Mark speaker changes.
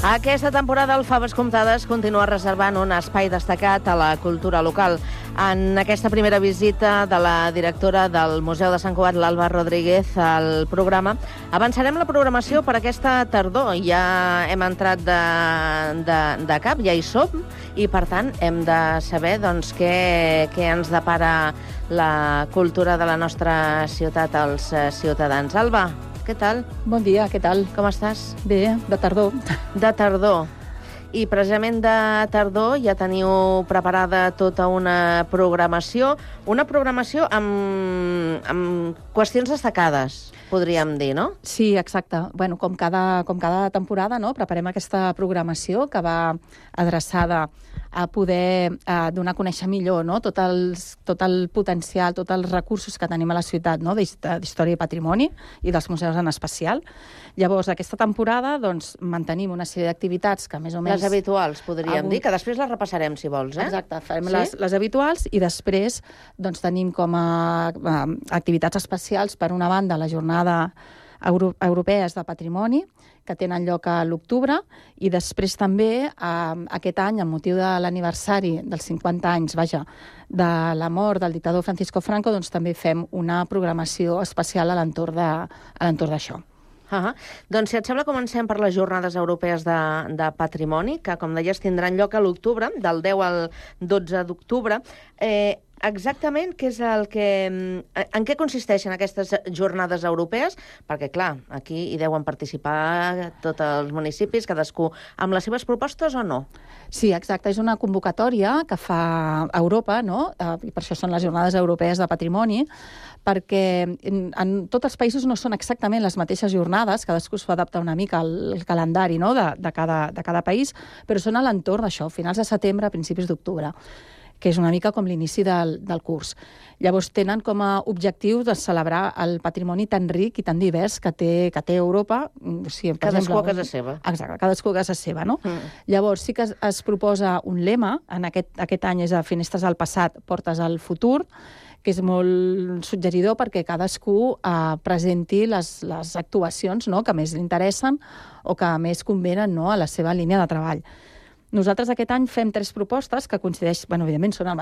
Speaker 1: Aquesta temporada el Faves Comptades continua reservant un espai destacat a la cultura local. En aquesta primera visita de la directora del Museu de Sant Cugat, l'Alba Rodríguez, al programa, avançarem la programació per aquesta tardor. Ja hem entrat de cap, ja hi som, i per tant hem de saber què ens depara la cultura de la nostra ciutat als ciutadans. Alba, què tal?
Speaker 2: Bon dia, què tal?
Speaker 1: Com estàs?
Speaker 2: Bé, de tardor.
Speaker 1: De tardor. I precisament de tardor ja teniu preparada tota una programació amb qüestions destacades, podríem dir, no?
Speaker 2: Sí, exacte. Bueno, com cada temporada, no? Preparem aquesta programació que va adreçada a poder donar a conèixer millor, no? tot el potencial, tots els recursos que tenim a la ciutat, no? d'història i patrimoni, i dels museus en especial. Llavors, aquesta temporada mantenim una sèrie d'activitats que més o menys...
Speaker 1: Les habituals, podríem dir, que després les repassarem, si vols, eh?
Speaker 2: Exacte, farem les habituals, i després tenim com a activitats especials, per una banda, la jornada europees de patrimoni, que tenen lloc a l'octubre, i després també, aquest any, amb motiu de l'aniversari dels 50 anys, de la mort del dictador Francisco Franco, també fem una programació especial a l'entorn d'això.
Speaker 1: Doncs, si et sembla, comencem per les Jornades Europees de Patrimoni, que, com deies, tindran lloc a l'octubre, del 10 al 12 d'octubre. Exactament en què consisteixen aquestes jornades europees? Perquè, clar, aquí hi deuen participar tots els municipis, cadascú amb les seves propostes o no?
Speaker 2: Sí, exacte. És una convocatòria que fa Europa, no? I per això són les Jornades Europees de Patrimoni, perquè en tots els països no són exactament les mateixes jornades, cadascú es fa adaptar una mica al calendari, no? de cada país, però són a l'entorn d'això, finals de setembre, principis d'octubre, que és una mica com l'inici del curs. Llavors tenen com a objectiu de celebrar el patrimoni tan ric i tan divers que té Europa.
Speaker 1: Cadascú a casa seva.
Speaker 2: Exacte, cadascú a casa seva, no? Llavors sí que es proposa un lema, aquest any és a Finestres al passat, portes al futur, que és molt suggeridor perquè cadascú presenti les actuacions, no?, que més li interessen o que més convenen, no?, a la seva línia de treball. Nosaltres aquest any fem 3 propostes que coincideixen, evidentment són